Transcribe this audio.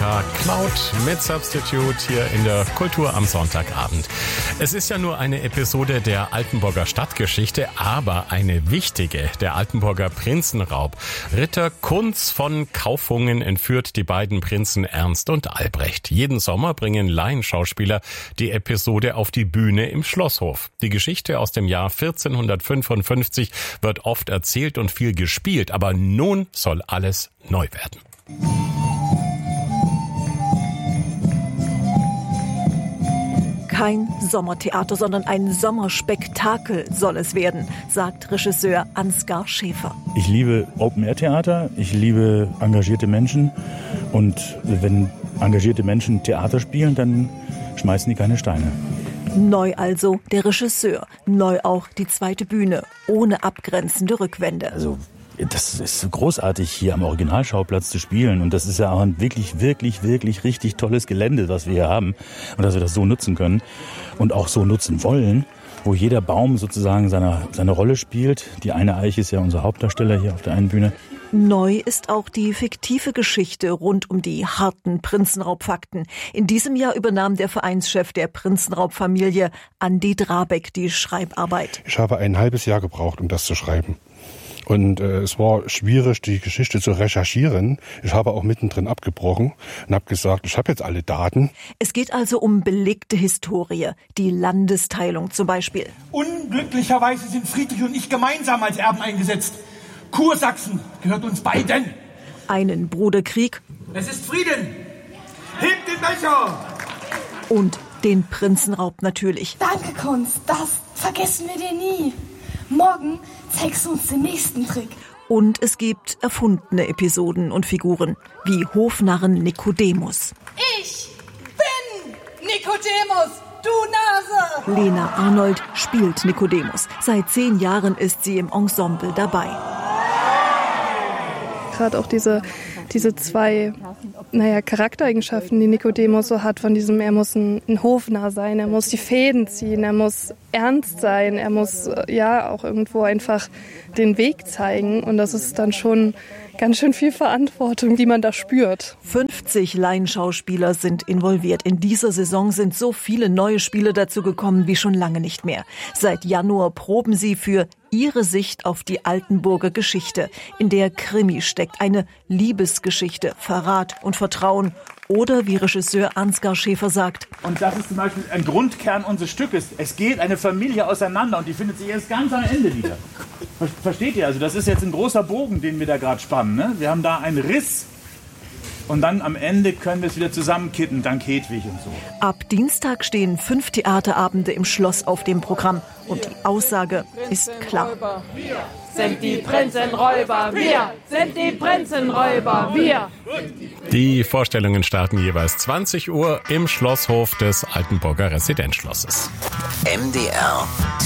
Tag. Cloud mit Substitute hier in der Kultur am Sonntagabend. Es ist ja nur eine Episode der Altenburger Stadtgeschichte, aber eine wichtige, der Altenburger Prinzenraub. Ritter Kunz von Kaufungen entführt die beiden Prinzen Ernst und Albrecht. Jeden Sommer bringen Laienschauspieler die Episode auf die Bühne im Schlosshof. Die Geschichte aus dem Jahr 1455 wird oft erzählt und viel gespielt, aber nun soll alles neu werden. Kein Sommertheater, sondern ein Sommerspektakel soll es werden, sagt Regisseur Ansgar Schäfer. Ich liebe Open-Air-Theater, ich liebe engagierte Menschen und wenn engagierte Menschen Theater spielen, dann schmeißen die keine Steine. Neu also der Regisseur, neu auch die zweite Bühne, ohne abgrenzende Rückwände. Also das ist großartig, hier am Originalschauplatz zu spielen. Und das ist ja auch ein wirklich richtig tolles Gelände, was wir hier haben. Und dass wir das so nutzen können und auch so nutzen wollen, wo jeder Baum sozusagen seine Rolle spielt. Die eine Eiche ist ja unser Hauptdarsteller hier auf der einen Bühne. Neu ist auch die fiktive Geschichte rund um die harten Prinzenraubfakten. In diesem Jahr übernahm der Vereinschef der Prinzenraubfamilie, Andi Drabeck, die Schreibarbeit. Ich habe ein halbes Jahr gebraucht, um das zu schreiben. Und es war schwierig, die Geschichte zu recherchieren. Ich habe auch mittendrin abgebrochen und habe gesagt, ich habe jetzt alle Daten. Es geht also um belegte Historie, die Landesteilung zum Beispiel. Unglücklicherweise sind Friedrich und ich gemeinsam als Erben eingesetzt. Kursachsen gehört uns beiden. Einen Bruderkrieg. Es ist Frieden. Hebt den Becher. Und den Prinzenraub natürlich. Danke, Kunz. Das vergessen wir dir nie. Morgen zeigst du uns den nächsten Trick. Und es gibt erfundene Episoden und Figuren, wie Hofnarren Nikodemus. Ich bin Nikodemus, du Nase! Lena Arnold spielt Nikodemus. Seit 10 Jahren ist sie im Ensemble dabei. Gerade auch diese zwei Charaktereigenschaften, die Nikodemus so hat, von diesem, er muss ein Hofnarr sein, er muss die Fäden ziehen, er muss ernst sein, er muss auch irgendwo einfach den Weg zeigen. Und das ist dann schon ganz schön viel Verantwortung, die man da spürt. 50 Laienschauspieler sind involviert. In dieser Saison sind so viele neue Spiele dazu gekommen wie schon lange nicht mehr. Seit Januar proben sie für ihre Sicht auf die Altenburger Geschichte, in der Krimi steckt, eine Liebesgeschichte, Verrat und Vertrauen. Oder wie Regisseur Ansgar Schäfer sagt. Und das ist zum Beispiel ein Grundkern unseres Stückes. Es geht eine Familie auseinander und die findet sich erst ganz am Ende wieder. Versteht ihr? Also das ist jetzt ein großer Bogen, den wir da gerade spannen. Ne? Wir haben da einen Riss und dann am Ende können wir es wieder zusammenkitten, dank Hedwig und so. Ab Dienstag stehen 5 Theaterabende im Schloss auf dem Programm. Und die Aussage ist klar. Wir sind die Prinzenräuber, wir sind die Prinzenräuber, wir. Die Vorstellungen starten jeweils 20 Uhr im Schlosshof des Altenburger Residenzschlosses. MDR